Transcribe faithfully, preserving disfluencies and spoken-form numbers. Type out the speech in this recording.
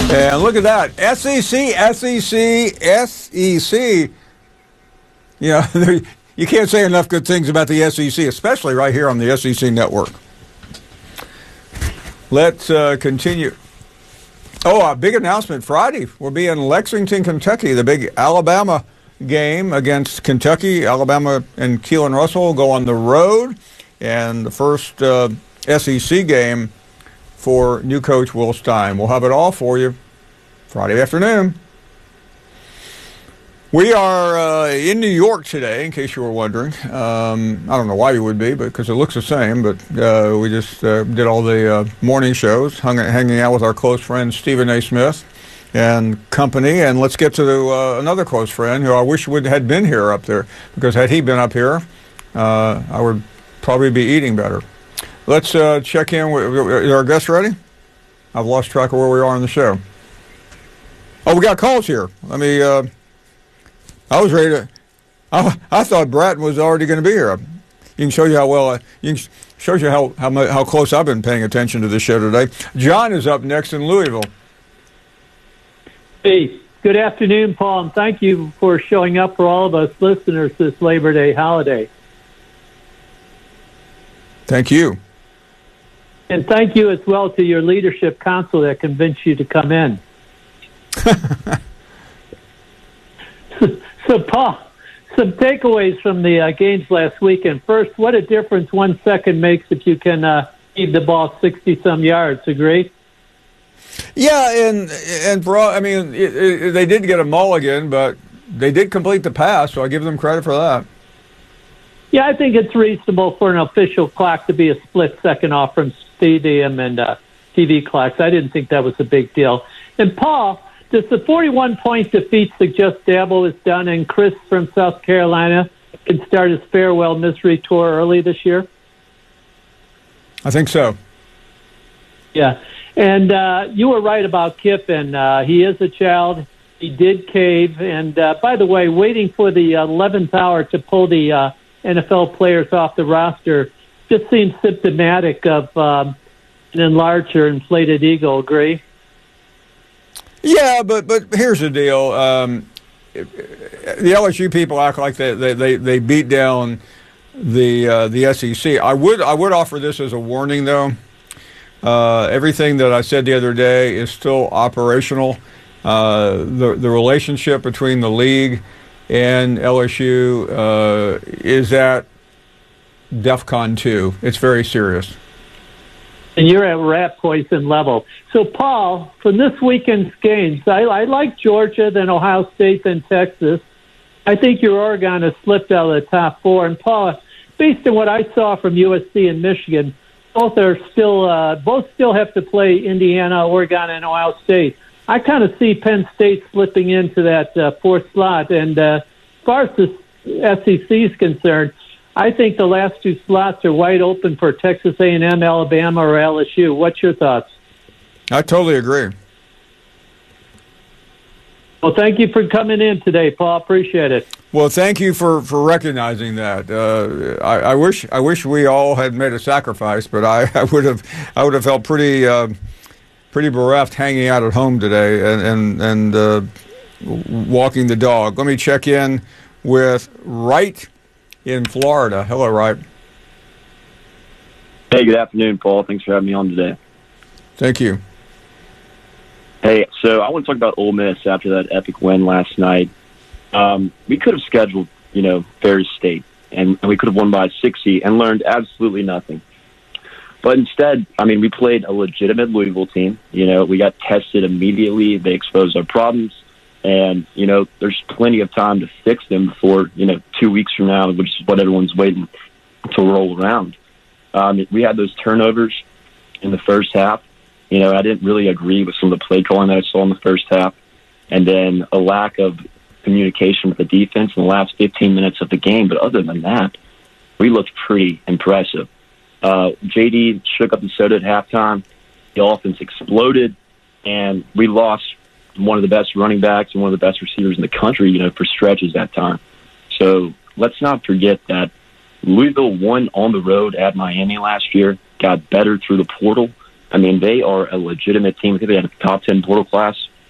And look at that. S E C, S E C, S E C. You know, you can't say enough good things about the S E C, especially right here on the S E C Network. Let's uh, continue. Oh, a big announcement Friday. We'll be in Lexington, Kentucky. The big Alabama game against Kentucky. Alabama and Keelan Russell will go on the road. And the first uh, S E C game for new coach Will Stein. We'll have it all for you Friday afternoon. We are uh, in New York today, in case you were wondering. Um, I don't know why you would be, but because it looks the same. But uh, we just uh, did all the uh, morning shows, hung, hanging out with our close friend Stephen A. Smith and company. And let's get to uh, another close friend who I wish would had been here up there, because had he been up here, uh, I would probably be eating better. Let's uh, check in. Is our guest ready? I've lost track of where we are on the show. Oh, we got calls here. Let me. Uh, I was ready to. I, I thought Bratton was already going to be here. You can show you how well. I, you can show you how how how close I've been paying attention to this show today. John is up next in Louisville. Hey, good afternoon, Paul, and thank you for showing up for all of us listeners this Labor Day holiday. Thank you. And thank you as well to your leadership council that convinced you to come in. So, Paul, some takeaways from the uh, games last weekend. First, what a difference one second makes if you can uh, feed the ball sixty-some yards. Agree? Yeah, and and for all, I mean, it, it, they did get a mulligan, but they did complete the pass, so I give them credit for that. Yeah, I think it's reasonable for an official clock to be a split second off from stadium and uh, T V clocks. I didn't think that was a big deal. And, Paul, does the forty-one point defeat suggest Dabo is done and Chris from South Carolina can start his farewell misery tour early this year? I think so. Yeah. And uh, you were right about Kiffin. Uh, he is a child. He did cave. And, uh, by the way, waiting for the eleventh hour to pull the uh, N F L players off the roster just seems symptomatic of um, an enlarged or inflated ego. Agree? Yeah, but but here's the deal. Um, the L S U people act like they they, they, they beat down the uh, the S E C. I would I would offer this as a warning, though. Uh, everything that I said the other day is still operational. Uh, the the relationship between the league and L S U uh, is at DEFCON two. It's very serious. And you're at rat poison level. So, Paul, from this weekend's games, I, I like Georgia, then Ohio State, then Texas. I think your Oregon has slipped out of the top four. And, Paul, based on what I saw from U S C and Michigan, both are still uh, both still have to play Indiana, Oregon, and Ohio State. I kind of see Penn State slipping into that uh, fourth slot. And uh, as far as the S E C is concerned, I think the last two slots are wide open for Texas A and M, Alabama, or L S U. What's your thoughts? I totally agree. Well, thank you for coming in today, Paul. Appreciate it. Well, thank you for, for recognizing that. Uh, I, I wish I wish we all had made a sacrifice, but I, I would have I would have felt pretty uh, pretty bereft hanging out at home today and and, and uh, walking the dog. Let me check in with Wright in Florida. Hello, Wright. Hey, good afternoon, Paul. Thanks for having me on today. Thank you. Hey, so I want to talk about Ole Miss after that epic win last night. Um, we could have scheduled, you know, Ferris State, and, and we could have won by sixty and learned absolutely nothing. But instead, I mean, we played a legitimate Louisville team. You know, we got tested immediately. They exposed our problems. And, you know, there's plenty of time to fix them before, you know, two weeks from now, which is what everyone's waiting to roll around. Um, we had those turnovers in the first half. You know, I didn't really agree with some of the play calling that I saw in the first half. And then a lack of communication with the defense in the last fifteen minutes of the game. But other than that, we looked pretty impressive. Uh, J D shook up the soda at halftime. The offense exploded, and we lost one of the best running backs and one of the best receivers in the country, you know, for stretches that time. So let's not forget that Louisville won on the road at Miami last year, got better through the portal. I mean, they are a legitimate team. I think they had a top ten portal class.